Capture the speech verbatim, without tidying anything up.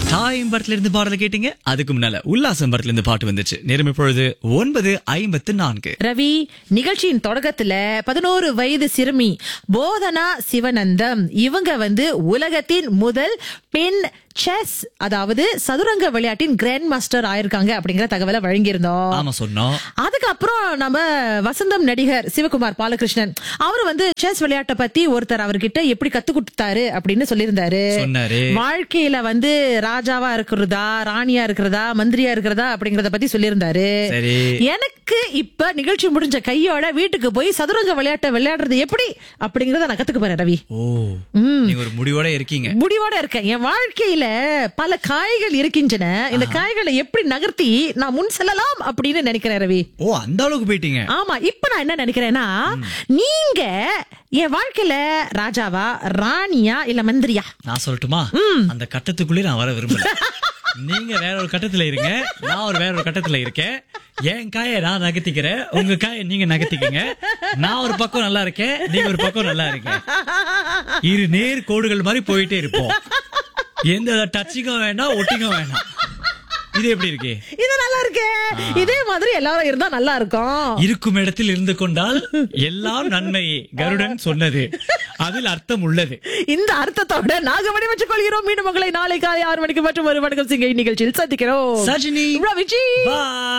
தாயம் படத்துல இருந்து பாடல கேட்டீங்க. அதுக்கு முன்னால உல்லாசம் படத்துல இருந்து பாட்டு வந்துச்சு. நேரம் இப்பொழுது ஒன்பது ஐம்பத்து நான்கு. ரவி, நிகழ்ச்சியின் தொடக்கத்துல பதினோரு வயது சிறுமி போதனா சிவனந்தம் இவங்க வந்து உலகத்தின் முதல் பெண் செஸ், அதாவது சதுரங்க விளையாட்டின் கிராண்ட் மாஸ்டர் ஆயிருக்காங்க அப்படிங்கிற தகவலை வழங்கியிருந்தோம். ஆமா சொன்னோம். அதுக்கப்புறம் நம்ம வசந்தம் நடிகர் சிவகுமார் பாலகிருஷ்ணன் அவரு வந்து செஸ் விளையாட்டை பத்தி ஒருத்தர் அவர்கிட்ட எப்படி கத்து கொடுத்தாரு அப்படின்னு சொல்லியிருந்தாரு. வாழ்க்கையில வந்து ராஜாவா இருக்கிறதா, ராணியா இருக்கிறதா, மந்திரியா இருக்கிறதா அப்படிங்கறத பத்தி சொல்லியிருந்தாரு. எனக்கு இப்ப நிகழ்ச்சி முடிஞ்ச கையோட வீட்டுக்கு போய் சதுரங்க விளையாட்டை விளையாடுறது எப்படி அப்படிங்கறத நான் கத்துக்க போறேன். ரவி, நீங்க ஒரு முடிவோட இருக்கீங்க? முடிவோட இருக்கேன். என் வாழ்க்கையில பல காய்கள் இருக்கின்றன. இந்த காய்களை எப்படி நகர்த்தி நான் முன் செல்லலாம் அப்படின்னு நினைக்கிறேன். ரவி, ஓ அந்த அளவுக்கு போயிட்டீங்க? ஆமா. இப்ப நான் என்ன நினைக்கிறேன்னா, நீங்க என் வாழ்க்கையில ராஜாவா, ராணியா, இல்ல மந்திரியா? நான் சொல்லட்டுமா? அந்த கட்டத்துக்குள்ளே நான் வர விரும்பல. நீங்க வேற ஒரு கட்டத்துல இருங்க, நான் ஒரு வேற ஒரு கட்டத்துல இருக்கேன். என் காயை நான் நகர்த்திக்கிறேன், உங்க காயை நீங்க நகர்த்திக்கங்க. நான் ஒரு பக்கம் நல்லா இருக்கேன், நீங்க ஒரு பக்கம் நல்லா இருக்கேன். இரு நேர் கோடுகள் மாதிரி போயிட்டே இருப்போம். எந்த டச்சிங்கும் வேண்டாம், ஒட்டிங்கும் வேண்டாம். இது எப்படி இருக்கு? இது நல்லா இருக்கு. இதே மாதிரி எல்லாரும் இருந்தா நல்லா இருக்கும். இருக்கும் இடத்தில் இருந்து கொண்டால் எல்லாம் நன்மையே, கருடன் சொன்னது. அதில் அர்த்தம் உள்ளது. இந்த அர்த்தத்தோட நாங்க வடிவமைச்சுக் கொள்கிறோம். மீண்டும் உங்களை நாளை காலை ஆறு மணிக்கு மற்றும் ஒரு வணக்கம் சிங்கை நிகழ்ச்சியில் சந்திக்கிறோம். சஜினி, ரவிஜி, பாய்.